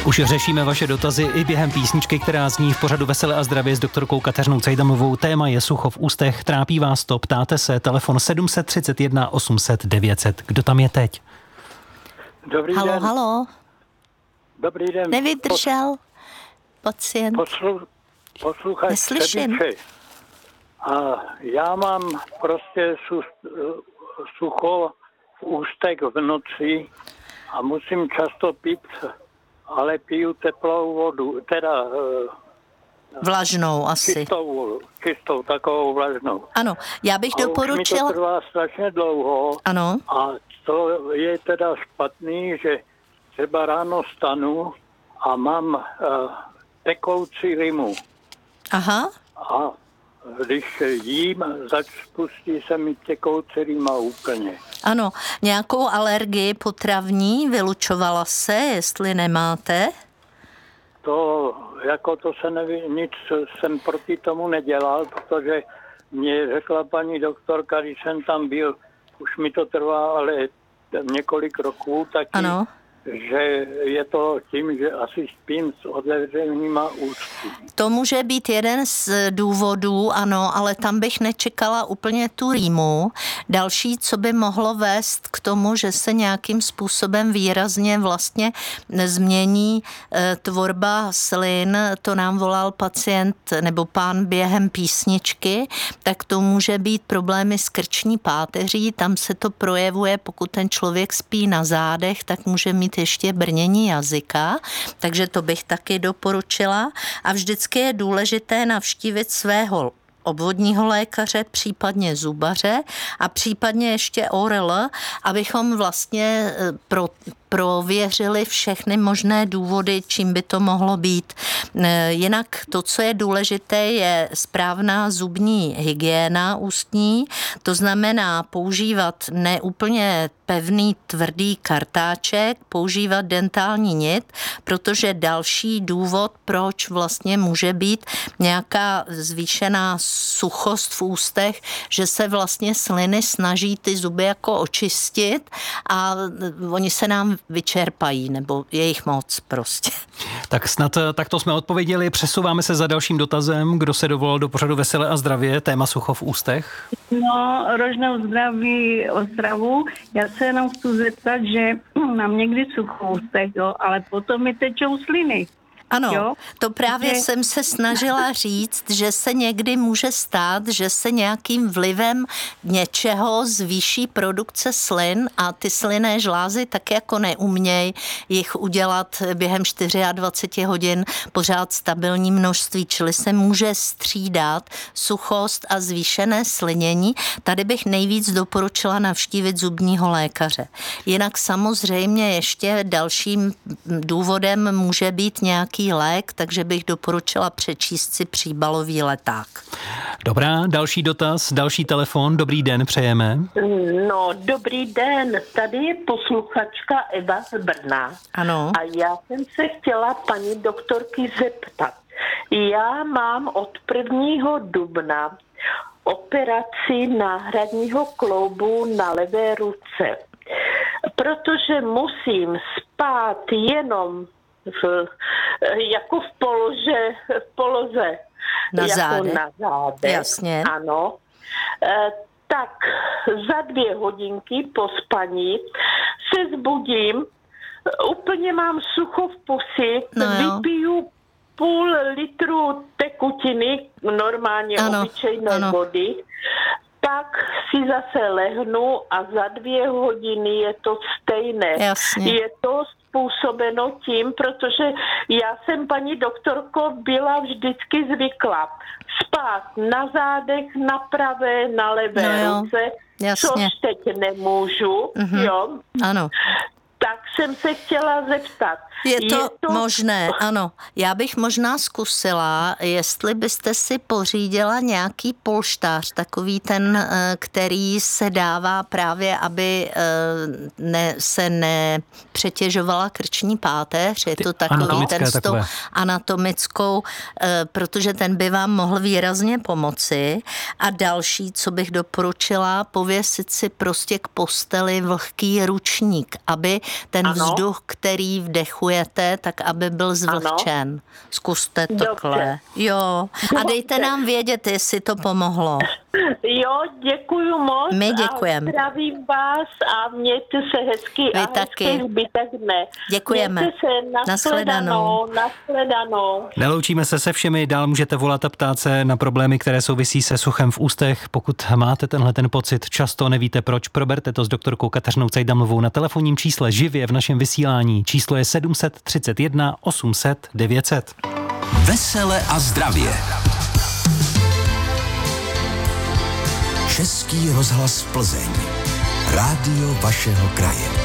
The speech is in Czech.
Už řešíme vaše dotazy i během písničky, která zní v pořadu Veselé a zdravě s doktorkou Kateřinou Cejdamovou. Téma je sucho v ústech. Trápí vás to? Ptáte se. Telefon 731 800 900. Kdo tam je teď? Dobrý den. Halo. Dobrý den. Nevydržel pacient. Posluchač Neslyším. A já mám prostě sucho v ústech v noci a musím často pít, ale piju teplou vodu, teda Vlažnou asi. Čistou, takovou vlažnou. Ano, já bych a doporučila... Už mi to trvá strašně dlouho. Ano. A to je teda špatný, že třeba ráno stanu a mám tekoucí rymu. Aha. A když jím, spustí se mi tekoucí rýma úplně. Ano, nějakou alergii potravní vylučovala se, jestli nemáte? To se neví, nic jsem proti tomu nedělal, protože mě řekla paní doktorka, když jsem tam byl, už mi to trvá ale několik roků taky, ano. Že je to tím, že asi spím s otevřenýma ústy. To může být jeden z důvodů, ano, ale tam bych nečekala úplně tu rýmu. Další, co by mohlo vést k tomu, že se nějakým způsobem výrazně vlastně změní tvorba slin, to nám volal pacient nebo pán během písničky, tak to může být problémy s krční páteří, tam se to projevuje, pokud ten člověk spí na zádech, tak může mít ještě brnění jazyka, takže to bych taky doporučila. A vždycky je důležité navštívit svého obvodního lékaře, případně zubaře a případně ještě ORL, abychom vlastně prověřili všechny možné důvody, čím by to mohlo být. Jinak to, co je důležité, je správná zubní hygiena ústní, to znamená používat neúplně pevný tvrdý kartáček, používat dentální nit, protože další důvod, proč vlastně může být nějaká zvýšená suchost v ústech, že se vlastně sliny snaží ty zuby jako očistit a oni se nám vyčerpají, nebo je jich moc prostě. Tak snad takto jsme odpověděli. Přesouváme se za dalším dotazem. Kdo se dovolal do pořadu Veselé a zdravě? Téma sucho v ústech. No, Rožnou zdraví Ostravu. Já se jenom chci zeptat, že mám někdy sucho v ústech, jo, ale potom mi tečou sliny. Ano, jo? to právě jsem se snažila říct, že se někdy může stát, že se nějakým vlivem něčeho zvýší produkce slin a ty slynné žlázy tak jako neumějí jich udělat během 24 hodin pořád stabilní množství, čili se může střídat suchost a zvýšené slinění. Tady bych nejvíc doporučila navštívit zubního lékaře. Jinak samozřejmě ještě dalším důvodem může být nějaký lék, takže bych doporučila přečíst si příbalový leták. Dobrá, další dotaz, další telefon. Dobrý den, přejeme. No, dobrý den. Tady je posluchačka Eva z Brna. Ano. A já jsem se chtěla paní doktorky zeptat. Já mám od 1. dubna operaci náhradního kloubu na levé ruce, protože musím spát jenom jako v poloze na jako zádech. na zádech. Jasně. Ano. Tak za 2 hodinky po spaní se zbudím, úplně mám sucho v pusi, vypiju půl litru tekutiny, normálně obyčejné vody, pak si zase lehnu a za 2 hodiny je to stejné. Jasně. Je to způsobeno tím, protože já jsem, paní doktorko, byla vždycky zvyklá spát na zádech, na pravé, na levé ruce, jasně. což teď nemůžu, jo. Ano. Tak jsem se chtěla zeptat. Je to možné, ano. Já bych možná zkusila, jestli byste si pořídila nějaký polštář, takový ten, který se dává právě, aby se nepřetěžovala krční páteř. Je to takový ten s tou anatomickou, protože ten by vám mohl výrazně pomoci. A další, co bych doporučila, pověsit si prostě k posteli vlhký ručník, aby ten vzduch, který vdechujete, tak aby byl zvlhčen. Zkuste takhle. Jo. A dejte nám vědět, jestli to pomohlo. Jo, děkuju moc. My děkujeme. Zdravím vás a mějte se hezky Vy a taky. hezký zbytek dne. Děkujeme. Mějte se, nashledanou. Neloučíme se se všemi, dál můžete volat a ptát se na problémy, které souvisí se suchem v ústech. Pokud máte ten pocit, často nevíte proč, proberte to s doktorkou Kateřinou Cejdamovou na telefonním čísle živě v našem vysílání. Číslo je 731 800 900. Vesele a zdravě. Český rozhlas Plzeň. Rádio vašeho kraje.